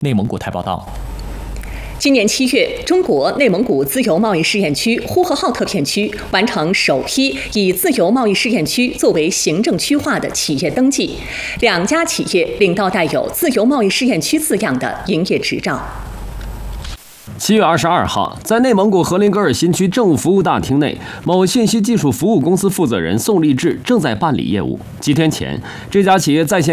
内蒙古台报道。 今年7月，中国内蒙古自由贸易试验区呼和浩特片区完成首批以自由贸易试验区作为行政区划的企业登记，2家企业领到带有自由贸易试验区字样的营业执照。 7月22号，在内蒙古和林格尔新区政务服务大厅内，某信息技术服务公司负责人宋立志正在办理业务。几天前，这家企业在线